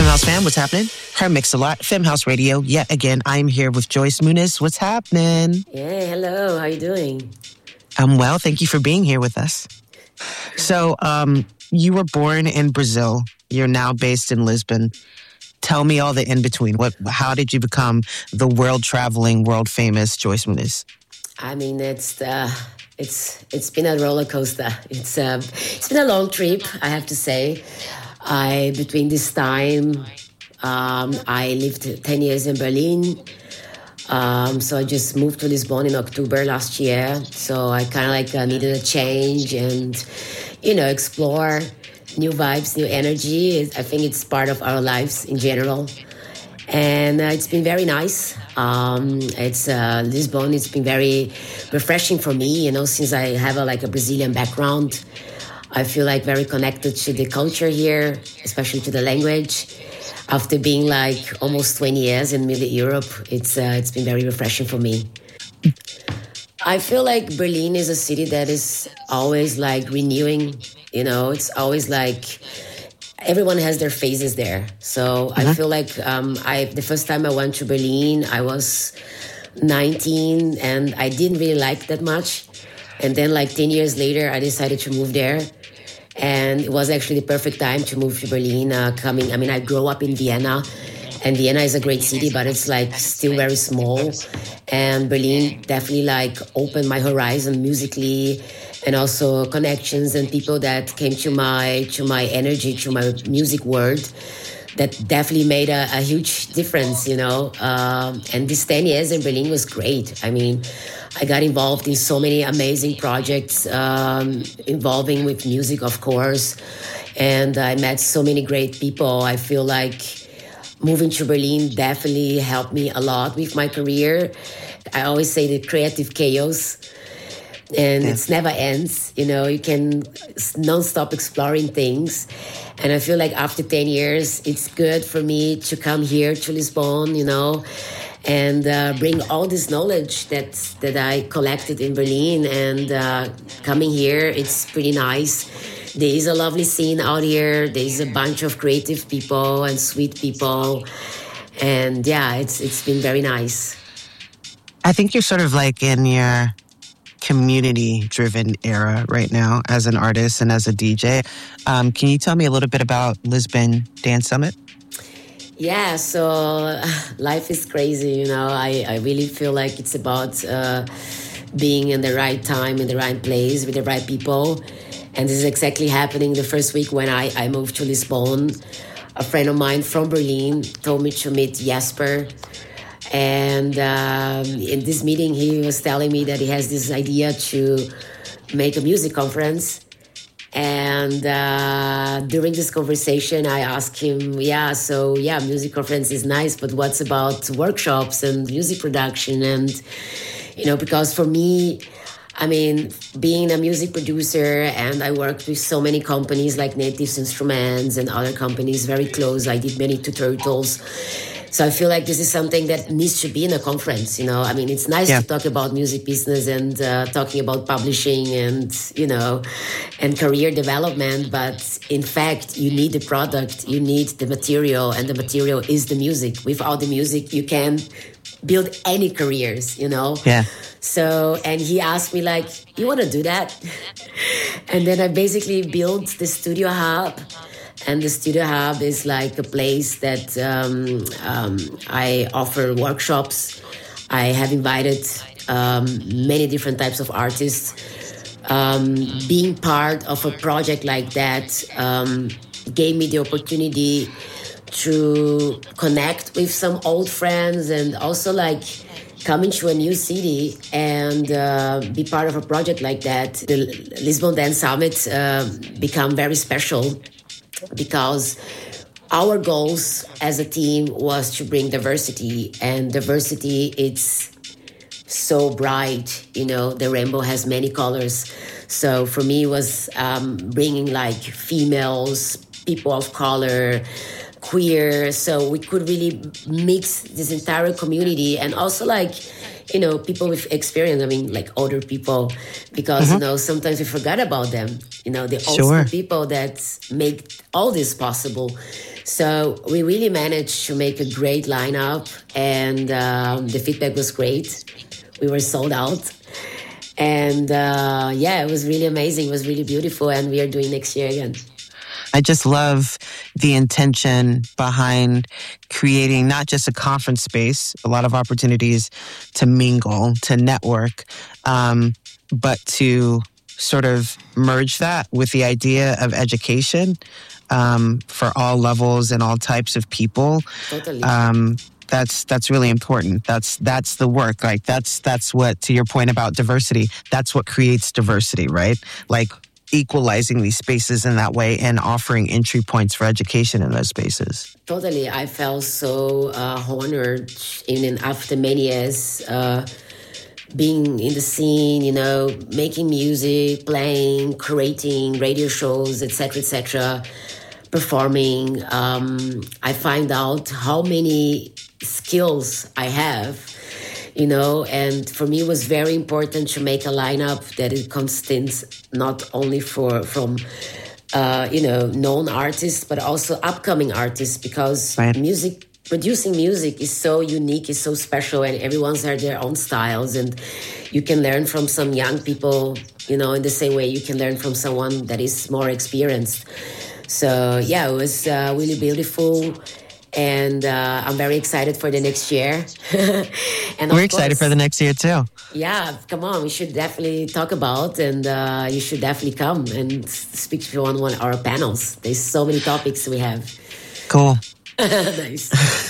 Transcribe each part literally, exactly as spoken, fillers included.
Femhouse fam, what's happening? Her Mix-a-Lot, Femhouse Radio. Yet again, I'm here with Joyce Muniz. What's happening? Yeah, hello. How you doing? I'm well. Thank you for being here with us. So, um, you were born in Brazil. You're now based in Lisbon. Tell me all the in-between. What? How did you become the world-traveling, world-famous Joyce Muniz? I mean, it's uh, it's it's been a roller coaster. It's um, it's been a long trip, I have to say. I between this time, um, I lived ten years in Berlin. Um, so I just moved to Lisbon in October last year. So I kind of like uh, needed a change and, you know, explore new vibes, new energy. I think it's part of our lives in general. And uh, it's been very nice. Um, it's uh, Lisbon. It's been very refreshing for me, you know, since I have a, like a Brazilian background. I feel like very connected to the culture here, especially to the language. After being like almost twenty years in Middle Europe, it's uh, it's been very refreshing for me. I feel like Berlin is a city that is always like renewing, you know, it's always like everyone has their phases there. So mm-hmm. I feel like um, I the first time I went to Berlin, I was nineteen and I didn't really like that much. And then like ten years later, I decided to move there. And it was actually the perfect time to move to Berlin. Uh, coming, I mean, I grew up in Vienna, and Vienna is a great city, but it's like still very small. And Berlin definitely like opened my horizon musically, and also connections and people that came to my to my energy, to my music world. That definitely made a, a huge difference, you know. Um, and these ten years in Berlin was great. I mean, I got involved in so many amazing projects um, involving with music, of course. And I met so many great people. I feel like moving to Berlin definitely helped me a lot with my career. I always say the creative chaos. And yeah. It never ends, you know, you can non-stop exploring things. And I feel like after ten years, it's good for me to come here to Lisbon, you know, and uh, bring all this knowledge that that I collected in Berlin. And uh, coming here, it's pretty nice. There is a lovely scene out here. There is a bunch of creative people and sweet people. And yeah, it's it's been very nice. I think you're sort of like in your community-driven era right now as an artist and as a D J. Um, can you tell me a little bit about Lisbon Dance Summit? Yeah, so life is crazy, you know. I, I really feel like it's about uh, being in the right time, in the right place, with the right people. And this is exactly happening the first week when I, I moved to Lisbon. A friend of mine from Berlin told me to meet Jasper. And um, in this meeting, he was telling me that he has this idea to make a music conference. And uh, during this conversation, I asked him, yeah, so yeah, music conference is nice, but what's about workshops and music production? And, you know, because for me, I mean, being a music producer, and I worked with so many companies like Native Instruments and other companies very close. I did many tutorials. So I feel like this is something that needs to be in a conference, you know. I mean, it's nice yeah. to talk about music business and uh, talking about publishing and, you know, and career development. But in fact, you need the product, you need the material, and the material is the music. Without the music, you can build any careers, you know. Yeah. So, and he asked me like, you want to do that? And then I basically built the Studio Hub. And the Studio Hub is like a place that um, um, I offer workshops. I have invited um, many different types of artists. Um, being part of a project like that um, gave me the opportunity to connect with some old friends and also like come into a new city and uh, be part of a project like that. The Lisbon Dance Summit uh, become very special, because our goals as a team was to bring diversity, and diversity, it's so bright, you know, the rainbow has many colors. So for me, it was um, bringing like females, people of color, queer. So we could really mix this entire community, and also like, you know, people with experience. I mean, like older people, because, mm-hmm. you know, sometimes we forget about them. You know, the old sure. people that make all this possible. So we really managed to make a great lineup, and um, the feedback was great. We were sold out. And uh, yeah, it was really amazing. It was really beautiful. And we are doing next year again. I just love the intention behind creating not just a conference space, a lot of opportunities to mingle, to network, um, but to sort of merge that with the idea of education um, for all levels and all types of people. Totally. Um, That's that's really important. That's that's the work. Like that's that's what, to your point about diversity, that's what creates diversity, right? Like equalizing these spaces in that way and offering entry points for education in those spaces. Totally. I felt so uh, honored in after many years uh, being in the scene, you know, making music, playing, creating radio shows, et cetera, et cetera, performing. Um, I find out how many skills I have, you know, and for me it was very important to make a lineup that it consists not only for from uh, you know, known artists, but also upcoming artists, because right. music, producing music is so unique, is so special, and everyone's had their own styles, and you can learn from some young people, you know, in the same way you can learn from someone that is more experienced. So yeah, it was uh, really beautiful. And uh, I'm very excited for the next year. And we're excited for the next year too. Yeah, come on. We should definitely talk about, and uh, you should definitely come and speak to on one of our panels. There's so many topics we have. Cool. Nice.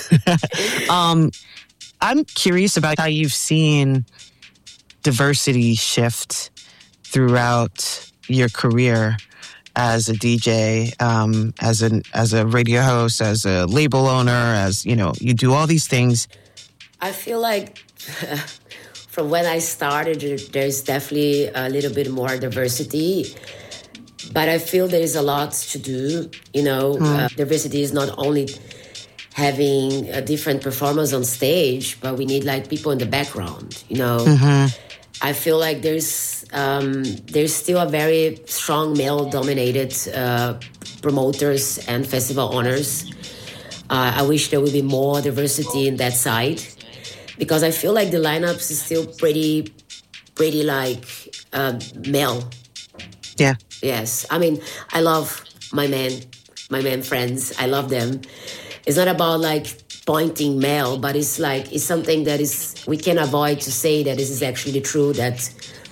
um, I'm curious about how you've seen diversity shift throughout your career as a D J, um, as an as a radio host, as a label owner, as, you know, you do all these things. I feel like from when I started, there's definitely a little bit more diversity, but I feel there is a lot to do. You know, mm. uh, diversity is not only having a different performers on stage, but we need like people in the background. You know, mm-hmm. I feel like there's um, there's still a very strong male-dominated uh, promoters and festival owners. Uh, I wish there would be more diversity in that side, because I feel like the lineups is still pretty, pretty like uh, male. Yeah. Yes. I mean, I love my men, my men friends. I love them. It's not about like pointing male, but it's like, it's something that is, we can avoid to say that this is actually true, that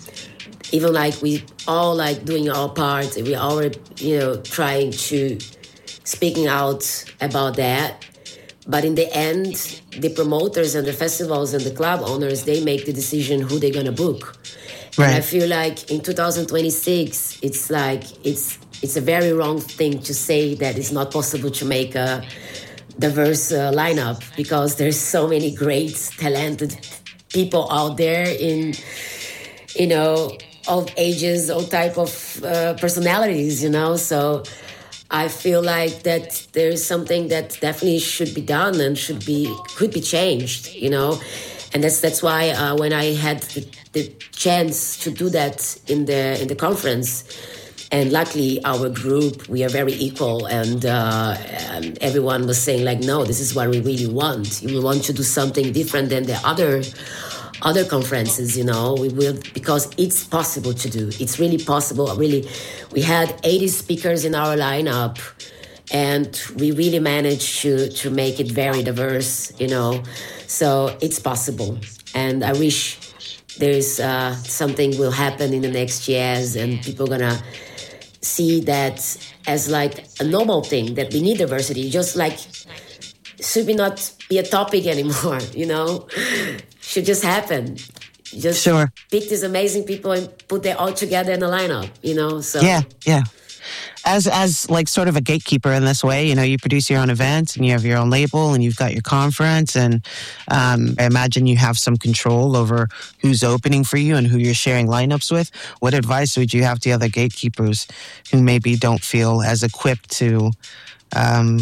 even like we all like doing our part, we all, you know, trying to speaking out about that. But in the end, the promoters and the festivals and the club owners, they make the decision who they're going to book. Right. And I feel like in two thousand twenty-six, it's like, it's it's a very wrong thing to say that it's not possible to make a diverse uh, lineup, because there's so many great, talented people out there in, you know, all ages, all type of uh, personalities, you know. So I feel like that there is something that definitely should be done and should be could be changed, you know. And that's that's why uh, when I had the, the chance to do that in the in the conference, and luckily our group, we are very equal, and, uh, and everyone was saying like, no, this is what we really want. We want to do something different than the other other conferences, you know. We will, because it's possible to do. It's really possible. Really, we had eighty speakers in our lineup, and we really managed to to make it very diverse, you know. So it's possible, and I wish there's uh, something will happen in the next years, and people are gonna see that as like a normal thing, that we need diversity, just like should be not be a topic anymore, you know. Should just happen. Just sure. Pick these amazing people and put them all together in a lineup, you know. So yeah, yeah. As as like sort of a gatekeeper in this way, you know, you produce your own events and you have your own label and you've got your conference, and um, I imagine you have some control over who's opening for you and who you're sharing lineups with. What advice would you have to other gatekeepers who maybe don't feel as equipped to um,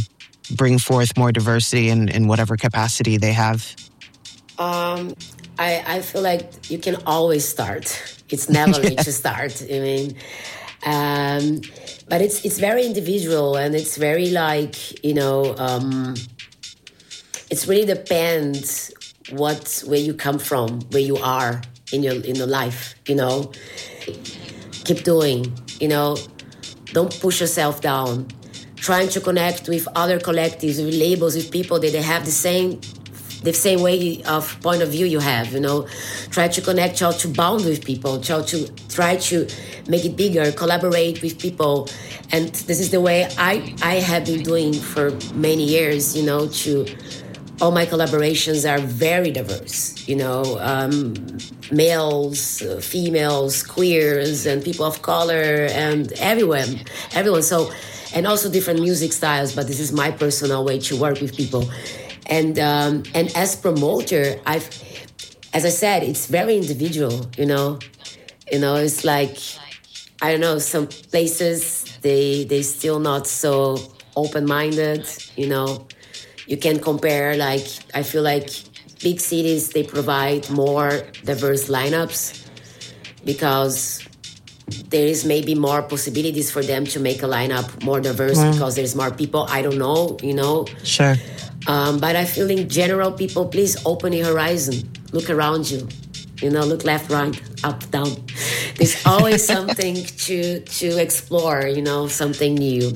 bring forth more diversity in, in whatever capacity they have? Um, I, I feel like you can always start. It's never late to start. I mean, um, but it's it's very individual, and it's very like, you know, um, it's really depends what where you come from, where you are in your in your life. You know, keep doing. You know, don't push yourself down. Trying to connect with other collectives, with labels, with people that they have the same. The same way of point of view you have, you know, try to connect, try to bond with people, try to try to make it bigger, collaborate with people, and this is the way I I have been doing for many years. You know, to all my collaborations are very diverse. You know, um, males, uh, females, queers, and people of color, and everyone, everyone. So, and also different music styles. But this is my personal way to work with people. And um, and as promoter, I've, as I said, it's very individual. You know, you know, it's like, I don't know, some places they they still not so open minded. You know, you can compare. Like, I feel like big cities, they provide more diverse lineups because there is maybe more possibilities for them to make a lineup more diverse wow. because there's more people. I don't know. You know, sure. Um, but I feel in general, people, please open your horizon. Look around you. You know, look left, right, up, down. There's always something to to explore, you know, something new.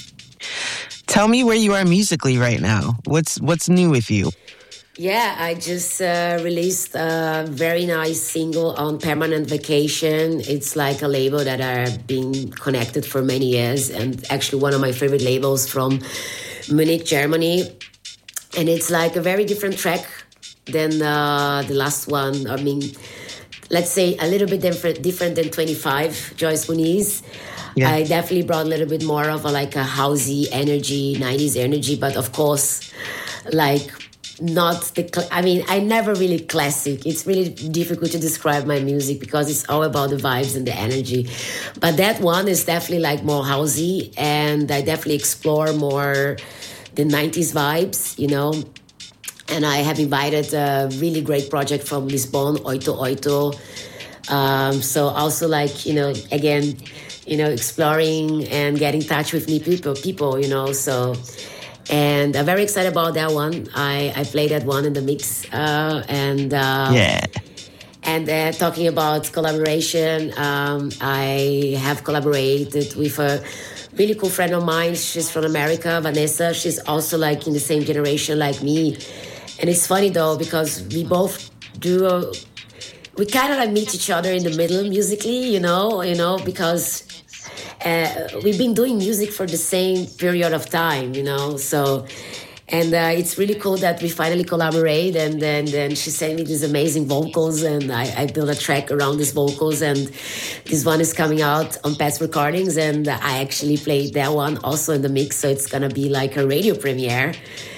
Tell me where you are musically right now. What's what's new with you? Yeah, I just uh, released a very nice single on Permanent Vacation. It's like a label that I've been connected for many years, and actually one of my favorite labels from Munich, Germany. And it's like a very different track than uh, the last one. I mean, let's say a little bit different, different than twenty-five, Joyce Muniz. Yeah. I definitely brought a little bit more of a, like a housey energy, nineties energy, but of course, like not the, cl- I mean, I never really classic. It's really difficult to describe my music because it's all about the vibes and the energy. But that one is definitely like more housey, and I definitely explore more the nineties vibes, you know. And I have invited a really great project from Lisbon, Oito Oito. Um, so also like, you know, again, you know, exploring and getting in touch with new people, people, you know. So, and I'm very excited about that one. I, I played that one in the mix. Uh, and uh, yeah. And uh, talking about collaboration, um, I have collaborated with a really cool friend of mine. She's from America, Vanessa. She's also like in the same generation like me. And it's funny though, because we both do, a, we kind of like meet each other in the middle musically, you know, you know, because uh, we've been doing music for the same period of time, you know, so, and uh, it's really cool that we finally collaborate. And then, then she sent me these amazing vocals, and I, I built a track around these vocals, and this one is coming out on Pets Recordings, and I actually played that one also in the mix, so it's gonna be like a radio premiere.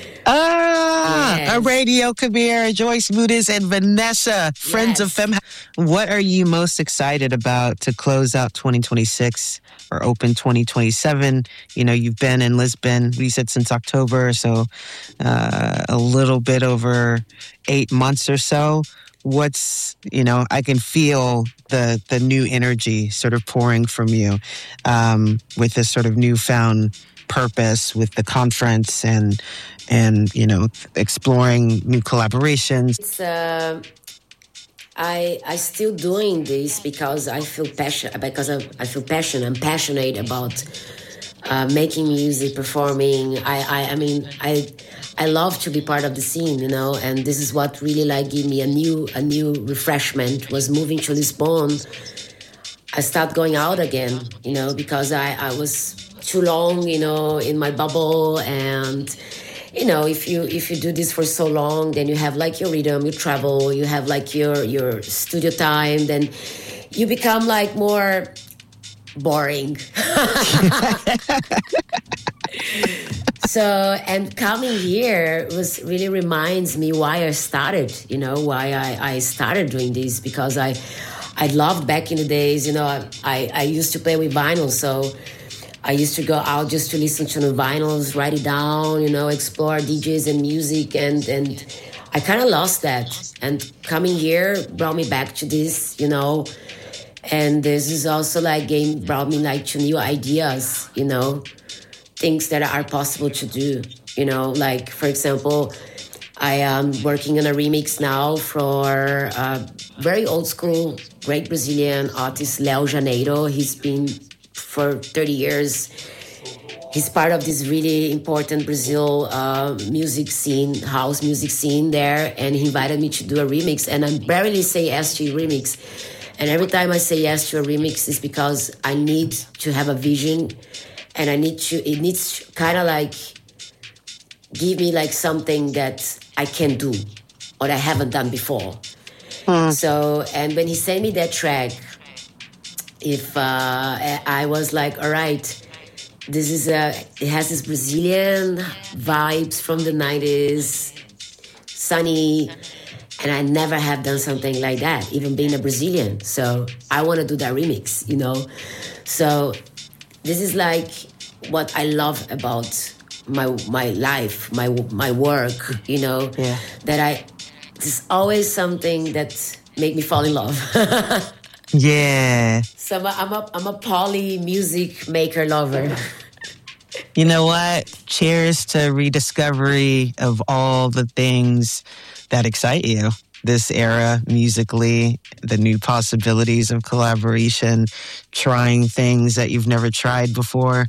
Ah, yes. A radio premiere. Joyce Muniz and Vanessa, Friends yes. of Femme. What are you most excited about to close out twenty twenty-six or open twenty twenty-seven? You know, you've been in Lisbon, you said, since October, so uh, a little bit over eight months or so. What's, you know, I can feel the the new energy sort of pouring from you um, with this sort of newfound purpose with the conference and and you know, exploring new collaborations. It's, uh, I I still doing this because I feel passion because I, I feel passion. I'm passionate about uh, making music, performing. I, I I mean I I love to be part of the scene, you know. And this is what really like gave me a new a new refreshment was moving to Lisbon. I start going out again, you know, because I I was too long, you know, in my bubble. And you know, if you if you do this for so long, then you have like your rhythm, you travel, you have like your your studio time, then you become like more boring. So, and coming here was really reminds me why I started, you know, why I, I started doing this, because I I loved back in the days, you know, I, I used to play with vinyl, so I used to go out just to listen to the vinyls, write it down, you know, explore D Js and music, and and I kind of lost that. And coming here brought me back to this, you know. And this is also like game brought me like to new ideas, you know, things that are possible to do, you know. Like for example, I am working on a remix now for a very old school, great Brazilian artist, Léo Janeiro. He's been for thirty years. He's part of this really important Brazil uh, music scene, house music scene there. And he invited me to do a remix. And I barely say yes to a remix. And every time I say yes to a remix, it's because I need to have a vision. And I need to, it needs to kind of like give me like something that I can do or I haven't done before. Mm. So, and when he sent me that track, if uh, I was like, all right, this is a, it has this Brazilian vibes from the nineties, sunny, and I never have done something like that, even being a Brazilian. So I want to do that remix, you know? So this is like what I love about my my life, my my work, you know, yeah. that I, there's always something that make me fall in love. Yeah. So I'm a, I'm a, I'm a poly music maker lover. You know what? Cheers to rediscovery of all the things that excite you this era musically, the new possibilities of collaboration, trying things that you've never tried before.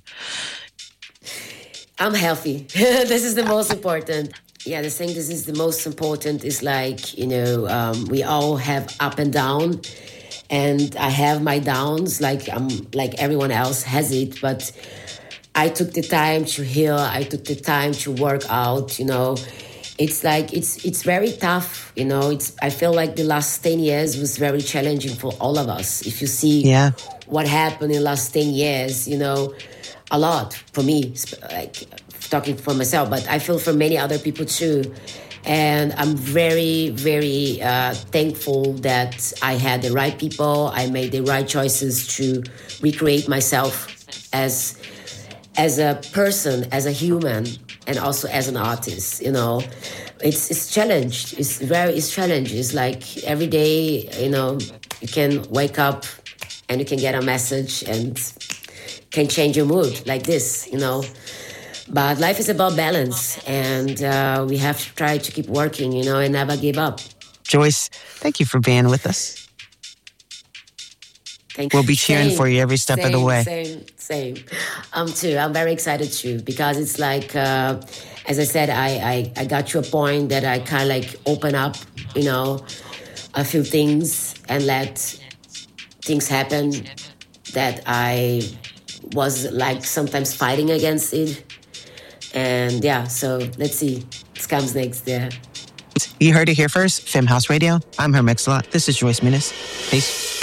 I'm healthy. This is the most important. Yeah, the thing this is the most important is like, you know, um, we all have up and down. And I have my downs, like I'm like everyone else has it. But I took the time to heal. I took the time to work out. You know, it's like it's it's very tough. You know, it's I feel like the last ten years was very challenging for all of us. If you see yeah. what happened in the last ten years, you know, a lot for me. Like talking for myself, but I feel for many other people too. And I'm very, very uh, thankful that I had the right people. I made the right choices to recreate myself as as a person, as a human, and also as an artist. You know, it's it's challenged. It's very it's challenge. It's like every day, you know, you can wake up and you can get a message and can change your mood like this. You know. But life is about balance, and uh, we have to try to keep working, you know, and never give up. Joyce, thank you for being with us. Thank we'll you. be cheering same, for you every step same, of the way. Same, same. Um, too. I'm very excited too, because it's like, uh, as I said, I, I, I got to a point that I kind of like open up, you know, a few things and let things happen that I was like sometimes fighting against it. And yeah, so let's see. This comes next, yeah. You heard it here first. Femme House Radio. I'm her Mix-a-Lot. This is Joyce Muniz. Peace.